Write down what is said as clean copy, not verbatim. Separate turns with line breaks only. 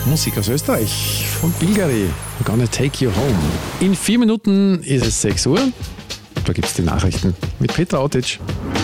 Musik aus Österreich von Bilgari. I'm gonna take you home. In 4 Minuten ist es 6 Uhr. Da gibt es die Nachrichten mit Petra Otic.